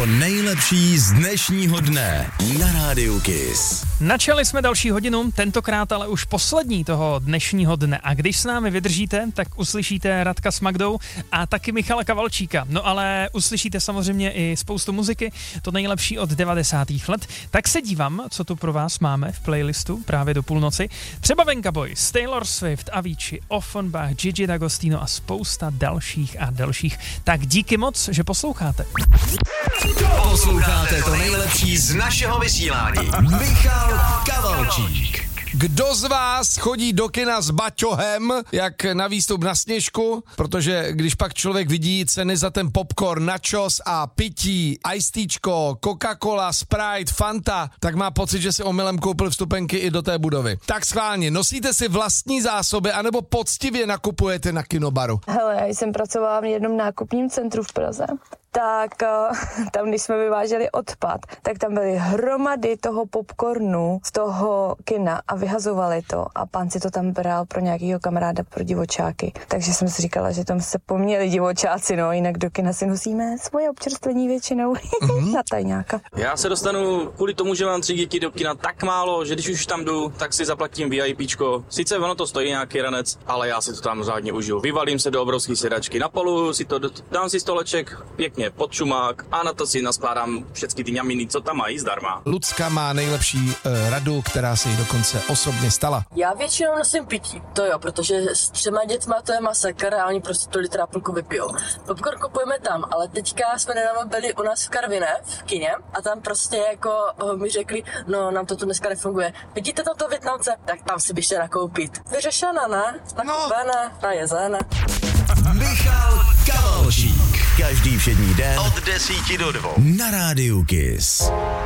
nejlepší z dnešního dne na Rádiu Kiss. Načali jsme další hodinu, tentokrát ale už poslední toho dnešního dne. A když s námi vydržíte, tak uslyšíte Radka s Magdou a taky Michala Kavalčíka. No ale uslyšíte samozřejmě i spoustu muziky, to nejlepší od 90. let. Tak se dívám, co tu pro vás máme v playlistu právě do půlnoci. Třeba Venga Boys, Taylor Swift, Avicii, Offenbach, Gigi D'Agostino a spousta dalších a dalších. Tak díky moc, že posloucháte. Posloucháte to nejlepší z našeho vysílání. Michal Kavalčík. Kdo z vás chodí do kina s baťohem, jak na výstup na Sněžku? Protože když pak člověk vidí ceny za ten popcorn, nachos a pití, icedíčko, Coca-Cola, Sprite, Fanta, tak má pocit, že si omylem koupil vstupenky i do té budovy. Tak schválně, nosíte si vlastní zásoby anebo poctivě nakupujete na kinobaru? Hele, já jsem pracovala v jednom nákupním centru v Praze. Tak tam, když jsme vyváželi odpad, tak tam byly hromady toho popcornu z toho kina a vyhazovali to a pán si to tam bral pro nějakýho kamaráda pro divočáky. Takže jsem si říkala, že tam se poměli divočáci, no, jinak do kina si nosíme svoje občerstvení většinou na tajňáka. Já se dostanu kvůli tomu, že mám 3 děti do kina tak málo, že když už tam jdu, tak si zaplatím VIPčko. Sice ono to stojí nějaký ranec, ale já si to tam řádně užiju. Vyvalím se do obrovské sedačky, napoluju si to, dám si stoleček pěkně pod šumák a na to si naskládám všechny ty ňaminy, co tam mají zdarma. Lucka má nejlepší radu, která se jí dokonce osobně stala. Já většinou nosím pití, to jo, protože s 3 dětma to je masakr a oni prostě to litra půlku vypijou. Popcorn kupujeme tam, ale teďka jsme nedávno byli u nás v Karviné, v kině, a tam prostě jako mi řekli, no nám to tu dneska nefunguje. Vidíte toto Vietnamce? Tak tam si běžte nakoupit. Vyřešena, ne? Nakupené, najezené. Michal Kavalčík. Každý všední den od 10 do 2 na Rádiu Kiss.